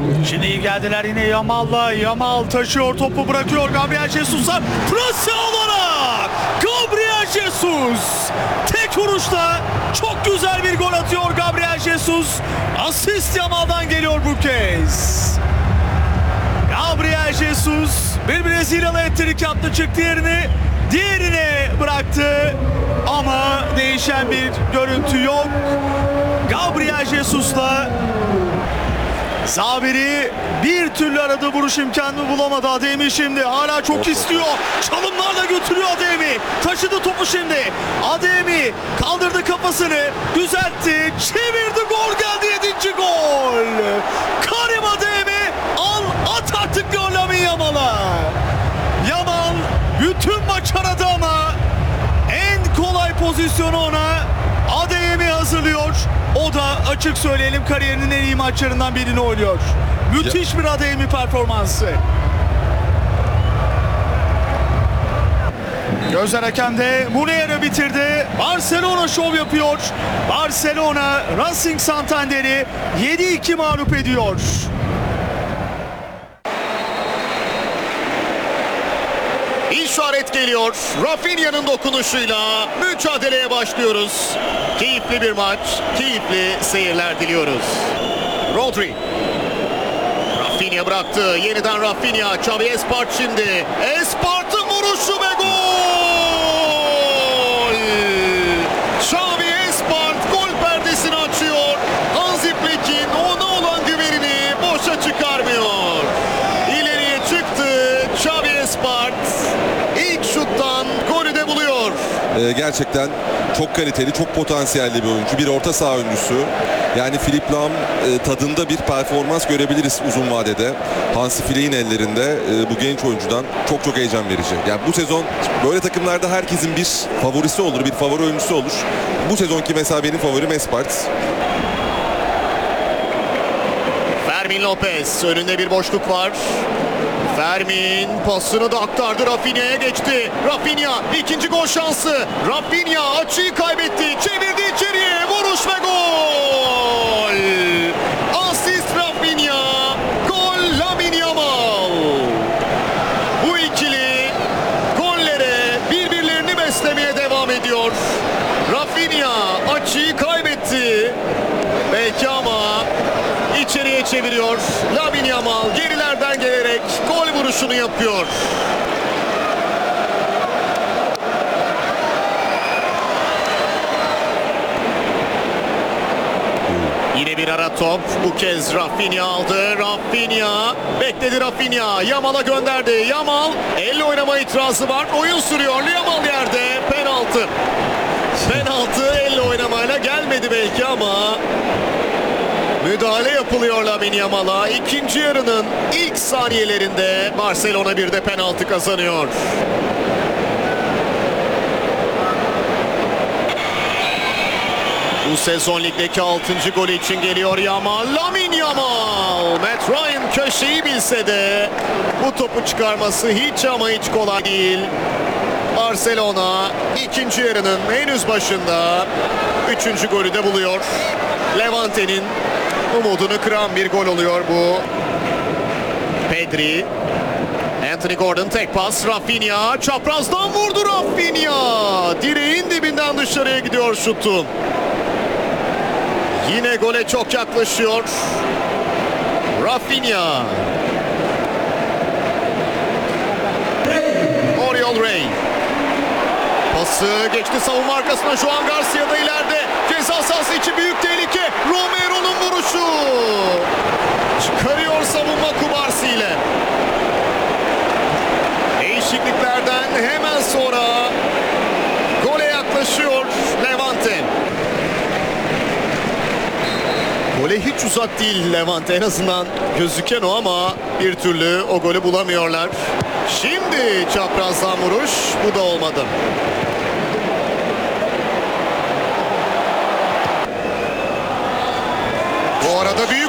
Şimdi iyi geldiler yine Yamal'la. Yamal taşıyor, topu bırakıyor Gabriel Jesus'a. Presi olarak Gabriel Jesus tek vuruşla çok güzel bir gol atıyor Gabriel Jesus. Asist Yamal'dan geliyor bu kez. Gabriel Jesus bir Brezilyalı hat-trick yaptı, çıktı diğerine bıraktı ama değişen bir görüntü yok. Gabriel Jesus'la Zabiri bir türlü aradığı vuruş imkanını bulamadı. Ademi şimdi hala çok istiyor. Çalımlarla götürüyor Ademi. Taşıdı topu şimdi. Ademi kaldırdı kafasını. Düzeltti. Çevirdi. Gol geldi. 7. gol. Karim Ademi at artık gol Lamine Yamal'a. Yamal bütün maç aradı ama en kolay pozisyonu ona Ademi hazırlıyor. O da açık söyleyelim kariyerinin en iyi maçlarından birini oynuyor. Müthiş bir Ademi performansı. Gözler hakemde. Muslera bitirdi. Barcelona şov yapıyor. Barcelona Racing Santander'i 7-2 mağlup ediyor. İşaret geliyor. Rafinha'nın dokunuşuyla mücadeleye başlıyoruz. Keyifli bir maç, keyifli seyirler diliyoruz. Rodri. Rafinha bıraktı. Yeniden Rafinha. Xavi Espart şimdi. Espart'ın vuruşu ve gol! Xavi Espart gol perdesini açıyor. Hansi Flick'in ona olan güvenini boşa çıkarmıyor. İleriye çıktı. Xavi Espart ilk şuttan golü de buluyor. Gerçekten çok kaliteli, çok potansiyelli bir oyuncu. Bir orta saha oyuncusu. Yani Philipp Lahm tadında bir performans görebiliriz uzun vadede. Hansi Flick'in ellerinde bu genç oyuncudan çok heyecan verici. Yani bu sezon böyle takımlarda herkesin bir favorisi olur, bir favori oyuncusu olur. Bu sezonki mesela benim favorim Espart. Fermin Lopez, önünde bir boşluk var. Fermin pasını da aktardı, Rafinha'ya geçti. Rafinha ikinci gol şansı. Rafinha açıyı kaybetti. Çevirdi içeriye. Vuruş ve gol. Asist Rafinha. Gol Lamine Yamal. Bu ikili gollere birbirlerini beslemeye devam ediyor. Rafinha açıyı kaybetti. Belki ama içeriye çeviriyor. Lamine Yamal gerilerden gelerek gol vuruşunu yapıyor. Yine bir ara top. Bu kez Rafinha aldı. Rafinha bekledi Rafinha. Yamal'a gönderdi. Yamal elle oynama itirazı var. Oyun sürüyor. Yamal yerde. Penaltı. Penaltı elle oynamayla gelmedi belki ama müdahale yapılıyor Lamine Yamal'a. İkinci yarının ilk saniyelerinde Barcelona bir de penaltı kazanıyor. Bu sezon ligdeki 6. golü için geliyor Yamal. Lamine Yamal. Matt Ryan köşeyi bilse de bu topu çıkarması hiç ama hiç kolay değil. Barcelona ikinci yarının henüz başında 3. golü de buluyor. Levante'nin umudunu kıran bir gol oluyor bu. Pedri. Anthony Gordon tek pas. Rafinha çaprazdan vurdu Rafinha. Direğin dibinden dışarıya gidiyor şutu. Yine gole çok yaklaşıyor. Rafinha. Oriol Rey. Pası geçti savunma arkasına. Juan Garcia da ileride. Ceza sahası içi büyük tehlike. Romero'nun vuruşu. Çıkarıyor savunma Kubarsi ile. Değişikliklerden hemen sonra gole yaklaşıyor Levante. Gole hiç uzak değil Levante, en azından gözüken o ama bir türlü o golü bulamıyorlar. Şimdi çaprazdan vuruş, bu da olmadı. Bu arada büyük